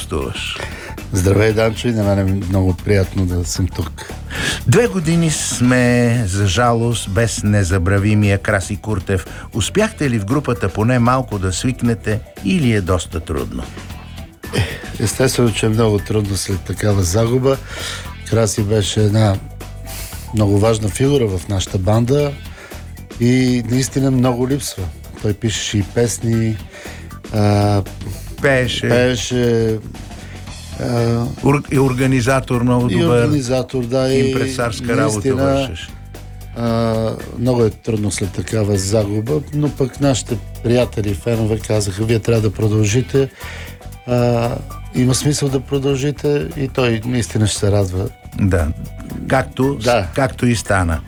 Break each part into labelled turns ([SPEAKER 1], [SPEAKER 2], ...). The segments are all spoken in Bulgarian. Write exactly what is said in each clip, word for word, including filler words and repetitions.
[SPEAKER 1] гостуваш.
[SPEAKER 2] Здравей, Данчо, и на мен е много приятно да съм тук.
[SPEAKER 1] Две години сме, за жалост, без незабравимия Краси Куртев. Успяхте ли в групата поне малко да свикнете или е доста трудно?
[SPEAKER 2] Естествено, че е много трудно след такава загуба. Краси беше една много важна фигура в нашата банда и наистина много липсва. Той пишеше и песни, а,
[SPEAKER 1] Пееше.
[SPEAKER 2] пееше а,
[SPEAKER 1] Ур- и организатор много
[SPEAKER 2] и
[SPEAKER 1] добър.
[SPEAKER 2] организатор, да.
[SPEAKER 1] Импресарска
[SPEAKER 2] и,
[SPEAKER 1] работа вършиш.
[SPEAKER 2] А, много е трудно след такава загуба, но пък нашите приятели, фенове казаха, вие трябва да продължите. А, има смисъл да продължите и той наистина ще се радва.
[SPEAKER 1] Да, както,
[SPEAKER 2] Да.
[SPEAKER 1] както и стана.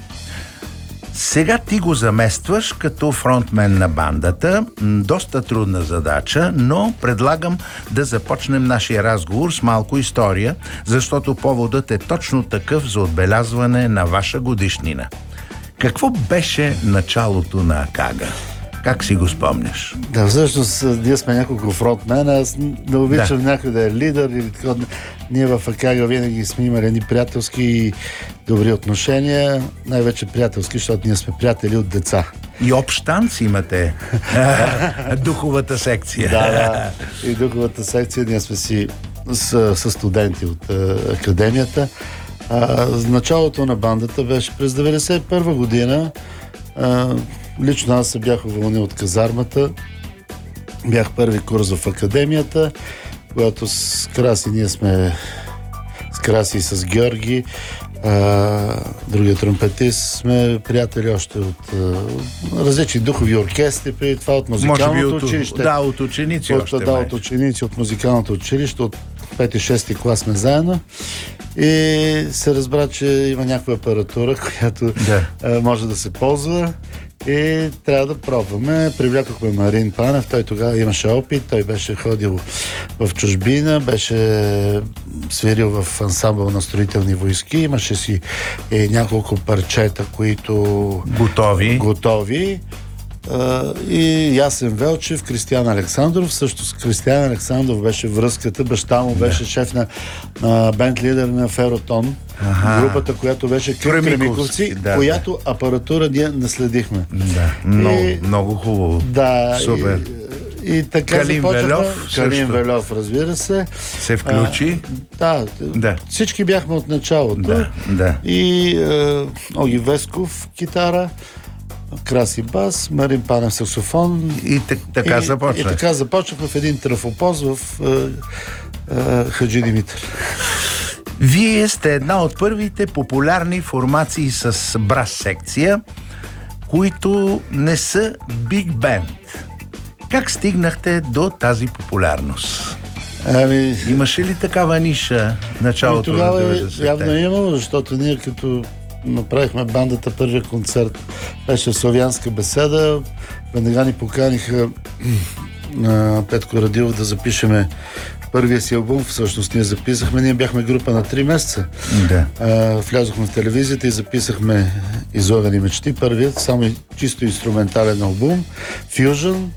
[SPEAKER 1] Сега ти го заместваш като фронтмен на бандата. М, Доста трудна задача, но предлагам да започнем нашия разговор с малко история, защото поводът е точно такъв за отбелязване на ваша годишнина. Какво беше началото на Акага? Как си го спомняш?
[SPEAKER 2] Да, всъщност ние сме няколко фронтмена. Аз не обичам
[SPEAKER 1] Да.
[SPEAKER 2] някой да е лидер или така. Ние в Акага винаги сме имали едни приятелски и добри отношения. Най-вече приятелски, защото ние сме приятели от деца.
[SPEAKER 1] И общ танц имате. Духовата секция.
[SPEAKER 2] Да, да. И духовата секция, ние сме си с, с студенти от а, академията. А, началото на бандата беше през деветдесет и първа година. А, лично аз се бях уволнил от казармата. Бях първи курс в академията, когато с Краси ние сме с Краси и с Георги, а, другия тромпетист, сме приятели още от а, различни духови оркестри, преди това от
[SPEAKER 1] Може би
[SPEAKER 2] музикалното
[SPEAKER 1] от,
[SPEAKER 2] училище.
[SPEAKER 1] да, от ученици
[SPEAKER 2] От,
[SPEAKER 1] още.
[SPEAKER 2] да,
[SPEAKER 1] май.
[SPEAKER 2] от ученици от музикалното училище, от пети-шести клас сме заедно. И се разбра, че има някаква апаратура, която
[SPEAKER 1] Да.
[SPEAKER 2] а, може да се ползва и трябва да пробваме. Привлякохме Марин Панев, той тогава имаше опит, той беше ходил в чужбина, беше свирил в ансамбъл на строителни войски, имаше си е, няколко парчета, които
[SPEAKER 1] Готови.
[SPEAKER 2] готови. Uh, и Ясен Велчев, Кристиян Александров. Също с Кристиян Александров беше връзката. Баща му беше
[SPEAKER 1] Да.
[SPEAKER 2] шеф на, на бенд лидер на Феротон.
[SPEAKER 1] Аха.
[SPEAKER 2] Групата, която беше към
[SPEAKER 1] Кремиковци,
[SPEAKER 2] Кремиковци,
[SPEAKER 1] да,
[SPEAKER 2] която апаратура ние наследихме.
[SPEAKER 1] Да, много,
[SPEAKER 2] И-
[SPEAKER 1] много хубаво.
[SPEAKER 2] Да,
[SPEAKER 1] Супер.
[SPEAKER 2] И, и така
[SPEAKER 1] Калин
[SPEAKER 2] започнахме.
[SPEAKER 1] Велов
[SPEAKER 2] Калин
[SPEAKER 1] също.
[SPEAKER 2] Велов, разбира се.
[SPEAKER 1] Се включи.
[SPEAKER 2] А, да,
[SPEAKER 1] Да.
[SPEAKER 2] всички бяхме от началото.
[SPEAKER 1] Да, да.
[SPEAKER 2] И е, Оги Весков китара, Краси бас, Марин Панев саксофон.
[SPEAKER 1] И так- така
[SPEAKER 2] и,
[SPEAKER 1] започна.
[SPEAKER 2] И така започнахме в един трафопоз в е, е, Хаджи Димитър.
[SPEAKER 1] Вие сте една от първите популярни формации с брас секция, които не са биг бенд. Как стигнахте до тази популярност?
[SPEAKER 2] Ами,
[SPEAKER 1] Имаше ли такава ниша в началото
[SPEAKER 2] и
[SPEAKER 1] на
[SPEAKER 2] тогава е,
[SPEAKER 1] деветдесетте?
[SPEAKER 2] явно е имало, защото ние като направихме бандата, първия концерт беше в Славянска беседа. Веднага ни поканиха на Петко Радилов да запишеме първия си албум. Всъщност ние записахме, ние бяхме група на три месеца.
[SPEAKER 1] Да.
[SPEAKER 2] А, влязохме в телевизията и записахме Излъгани мечти. Първият, само и чисто инструментален албум. Фюжън,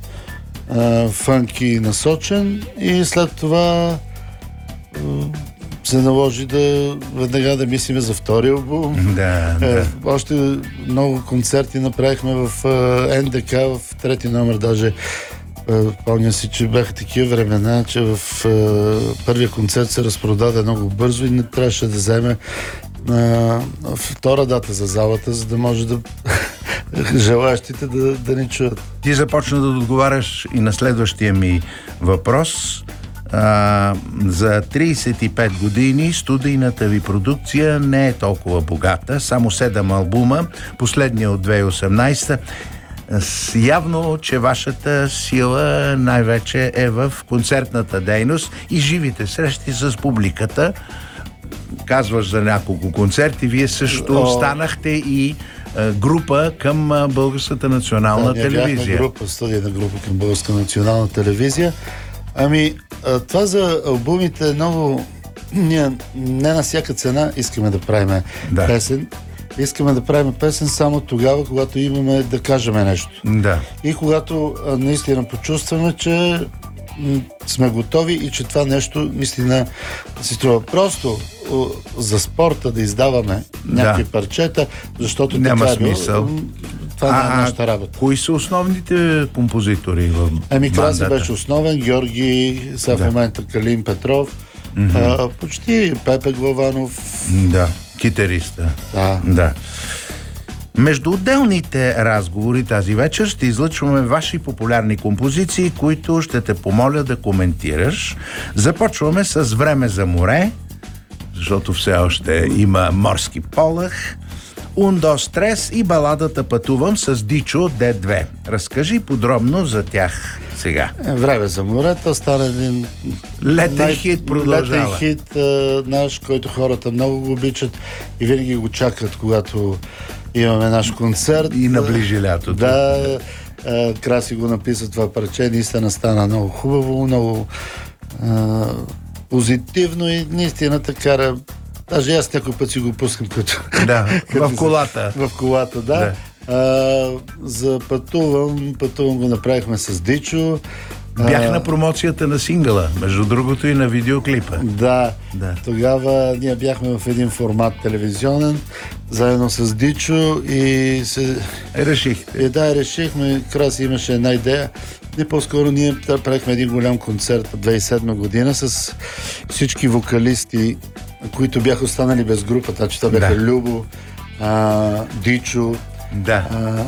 [SPEAKER 2] фънки насочен и след това а, се наложи да веднага да мислиме за втори албум.
[SPEAKER 1] Да,
[SPEAKER 2] Е,
[SPEAKER 1] да.
[SPEAKER 2] още много концерти направихме в е, НДК, в трети номер даже. Е, помня си, че бяха такива времена, че в е, първия концерт се разпродаде много бързо и не трябваше да вземе е, втора дата за залата, за да може да желаящите да, да ни чуят.
[SPEAKER 1] Ти започна да отговаряш и на следващия ми въпрос. А, за трийсет и пет години студийната ви продукция не е толкова богата. Само седем албума, последния от две хиляди и осемнадесета. С- Явно, че вашата сила най-вече е в концертната дейност и живите срещи с публиката. Казваш за няколко концерти, вие също
[SPEAKER 2] О.
[SPEAKER 1] станахте и а, група към а, Българската национална
[SPEAKER 2] Да, ние бяхме
[SPEAKER 1] телевизия.
[SPEAKER 2] група, студийна група към Българска национална телевизия. Ами, а, това за албумите е много... Ние не на всяка цена искаме да правим
[SPEAKER 1] Да.
[SPEAKER 2] песен. Искаме да правим песен само тогава, когато имаме да кажем нещо.
[SPEAKER 1] Да.
[SPEAKER 2] И когато а, наистина почувстваме, че м- сме готови и че това нещо наистина си струва. Просто о, за спорта да издаваме някакви
[SPEAKER 1] Да.
[SPEAKER 2] парчета, защото
[SPEAKER 1] Няма
[SPEAKER 2] така е било,
[SPEAKER 1] смисъл.
[SPEAKER 2] м- това не е нашата работа.
[SPEAKER 1] Кои са основните композитори в
[SPEAKER 2] Ами Краси
[SPEAKER 1] бандата?
[SPEAKER 2] беше основен, Георги, сега
[SPEAKER 1] Да.
[SPEAKER 2] в момента Калин Петров, а, почти Пепе Главанов.
[SPEAKER 1] Да, китариста.
[SPEAKER 2] Да.
[SPEAKER 1] Да. Между отделните разговори тази вечер ще излъчваме ваши популярни композиции, които ще те помоля да коментираш. Започваме с Време за море, защото все още има морски полъх, Ундо стрес и баладата Пътувам с Дичо Д две. Разкажи подробно за тях сега.
[SPEAKER 2] Е, Време за морето стана един
[SPEAKER 1] Летен хит продължава.
[SPEAKER 2] Летен хит а, наш, който хората много го обичат и винаги го чакат, когато имаме наш концерт.
[SPEAKER 1] И наближи лятото.
[SPEAKER 2] Да, а, Краси го написа това парче, наистина стана много хубаво, много а, позитивно и наистина така. Даже аз някой път си го пускам като...
[SPEAKER 1] Да,
[SPEAKER 2] като
[SPEAKER 1] в колата.
[SPEAKER 2] В колата, да.
[SPEAKER 1] Да.
[SPEAKER 2] А, за пътувам, пътувам го направихме с Дичо.
[SPEAKER 1] Бях
[SPEAKER 2] А,
[SPEAKER 1] на промоцията на сингъла, между другото и на видеоклипа.
[SPEAKER 2] Да,
[SPEAKER 1] Да.
[SPEAKER 2] Тогава ние бяхме в един формат телевизионен, заедно с Дичо и се...
[SPEAKER 1] Решихте.
[SPEAKER 2] И да, решихме, Краси имаше една идея. И по-скоро ние правихме един голям концерт в две хиляди и седма година с всички вокалисти, които бяха останали без групата. Че това бяха
[SPEAKER 1] Да.
[SPEAKER 2] Любо, а, Дичо,
[SPEAKER 1] Да,
[SPEAKER 2] а,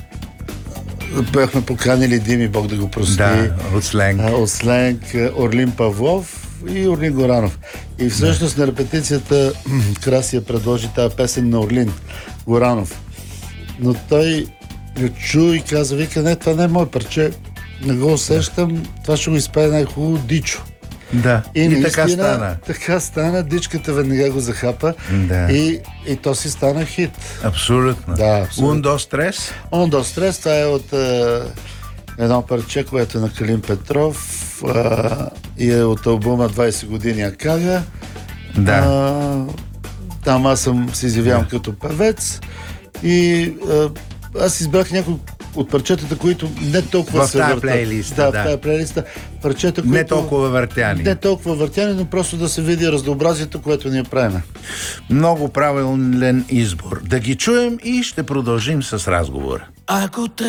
[SPEAKER 2] бяхме поканили Дими, Бог да го прости.
[SPEAKER 1] да, от сленг.
[SPEAKER 2] А, от сленг Орлин Павлов и Орлин Горанов. И всъщност на репетицията Красия предложи тази песен на Орлин Горанов. Но той я чу и каза, вика, не, това не е мое парче, не го усещам, това ще го изпее най-хубаво Дичо.
[SPEAKER 1] Да, и, и така стана.
[SPEAKER 2] Така стана, Дичката веднага го захапа
[SPEAKER 1] Да.
[SPEAKER 2] и, и то си стана хит.
[SPEAKER 1] Абсолютно.
[SPEAKER 2] Да, абсолютно.
[SPEAKER 1] Ундо стрес.
[SPEAKER 2] Ондо стрес, това е от е, едно парче, което е на Калин Петров е, и е от албума двайсет години Акага.
[SPEAKER 1] Да.
[SPEAKER 2] А, там аз съм се изявявам
[SPEAKER 1] Да.
[SPEAKER 2] като певец и е, аз избрах някои от парчетата, които не толкова
[SPEAKER 1] В
[SPEAKER 2] се
[SPEAKER 1] тая
[SPEAKER 2] въртат.
[SPEAKER 1] плейлиста,
[SPEAKER 2] Да,
[SPEAKER 1] да.
[SPEAKER 2] в тая плейлиста. Парчета, които...
[SPEAKER 1] Не толкова въртяни.
[SPEAKER 2] Не толкова въртяни, но просто да се види разнообразието, което ние правим.
[SPEAKER 1] Много правилен избор. Да ги чуем и ще продължим с разговора.
[SPEAKER 3] Ако те